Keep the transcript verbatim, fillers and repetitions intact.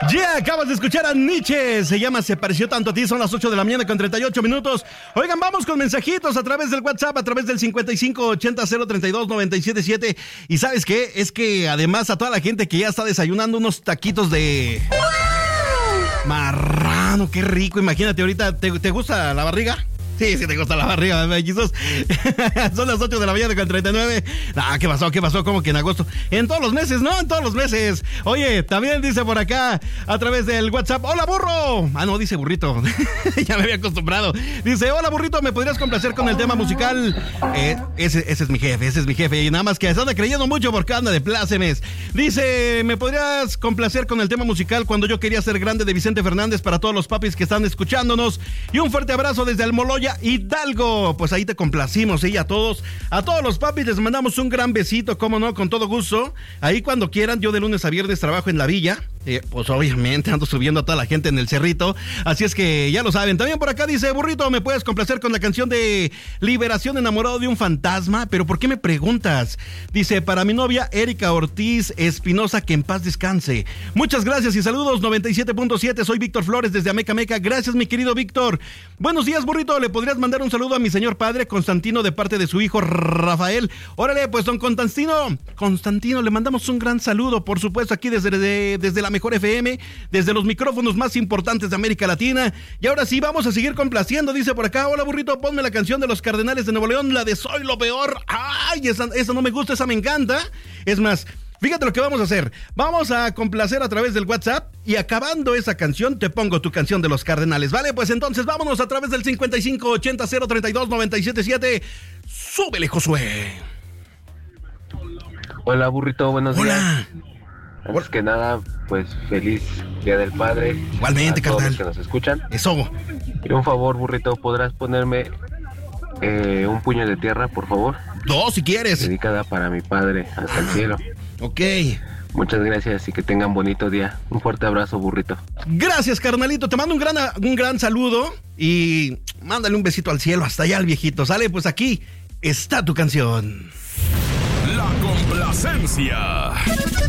Yeah, acabas de escuchar a Nietzsche. Se llama Se pareció tanto a ti. Son las ocho de la mañana con treinta y ocho minutos. Oigan, vamos con mensajitos a través del WhatsApp, a través del cincuenta y cinco ochenta cero treinta y dos noventa y siete siete. Y ¿sabes qué? Es que además a toda la gente que ya está desayunando unos taquitos de marrano, qué rico. Imagínate ahorita, ¿te, te gusta la barriga? Sí, sí te gusta la barriga, mellizos. Son las ocho de la mañana con treinta y nueve. Ah, ¿qué pasó? ¿Qué pasó? ¿Cómo que en agosto? En todos los meses, ¿no? En todos los meses. Oye, también dice por acá, a través del WhatsApp, ¡hola, burro! Ah, no, dice burrito. Ya me había acostumbrado. Dice, hola, burrito, ¿me podrías complacer con el tema musical? Eh, ese, ese es mi jefe, ese es mi jefe. Y nada más que se anda creyendo mucho porque anda de plácemes. Dice, ¿me podrías complacer con el tema musical Cuando yo quería ser grande de Vicente Fernández para todos los papis que están escuchándonos? Y un fuerte abrazo desde Almoloya, Hidalgo. Pues ahí te complacimos, y ¿sí? a todos, a todos los papis les mandamos un gran besito, cómo no, con todo gusto. Ahí cuando quieran, yo de lunes a viernes trabajo en la villa. Eh, pues obviamente ando subiendo a toda la gente en el cerrito, así es que ya lo saben. También por acá dice, burrito, ¿me puedes complacer con la canción de Liberación, enamorado de un fantasma? Pero ¿por qué me preguntas? Dice, para mi novia Erika Ortiz Espinosa, que en paz descanse. Muchas gracias y saludos. Noventa y siete punto siete, soy Víctor Flores desde Ameca Meca. Gracias, mi querido Víctor. Buenos días, burrito, ¿le podrías mandar un saludo a mi señor padre Constantino de parte de su hijo Rafael? Órale, pues don Constantino, Constantino, le mandamos un gran saludo, por supuesto, aquí desde, de, desde la Mejor F M, desde los micrófonos más importantes de América Latina. Y ahora sí, vamos a seguir complaciendo, dice por acá, hola burrito, ponme la canción de los Cardenales de Nuevo León, la de Soy lo Peor. Ay, esa, esa no me gusta, esa me encanta. Es más, fíjate lo que vamos a hacer. Vamos a complacer a través del WhatsApp y acabando esa canción te pongo tu canción de los Cardenales, ¿vale? Pues entonces vámonos a través del cincuenta y cinco ochenta cero treinta y dos noventa y siete siete. Súbele, Josué. Hola, burrito, buenos Hola. días. Antes que nada, pues feliz Día del Padre. Igualmente, a todos carnal. los que nos escuchan. Eso. Y un favor, burrito, ¿podrás ponerme eh, un puño de tierra, por favor? Dos, si quieres. Dedicada para mi padre, hasta el cielo. Ok. Muchas gracias y que tengan bonito día. Un fuerte abrazo, burrito. Gracias, carnalito. Te mando un gran, un gran saludo y mándale un besito al cielo hasta allá al viejito. Sale, pues aquí está tu canción. La complacencia.